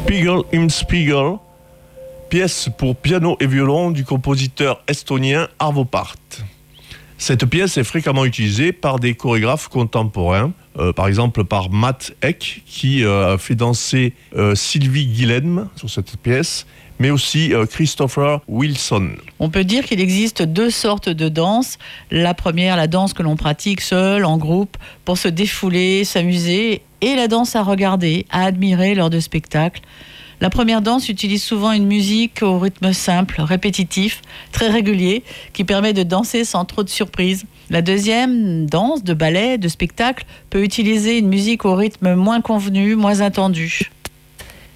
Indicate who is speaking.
Speaker 1: Spiegel im Spiegel, pièce pour piano et violon du compositeur estonien Arvo Pärt. Cette pièce est fréquemment utilisée par des chorégraphes contemporains, par exemple par Matt Eck, qui a fait danser Sylvie Guilhem sur cette pièce, mais aussi Christopher Wilson.
Speaker 2: On peut dire qu'il existe deux sortes de danse. La première, la danse que l'on pratique seul, en groupe, pour se défouler, s'amuser, et la danse à regarder, à admirer lors de spectacles. La première danse utilise souvent une musique au rythme simple, répétitif, très régulier, qui permet de danser sans trop de surprises. La deuxième danse, de ballet, de spectacle, peut utiliser une musique au rythme moins convenu, moins attendu.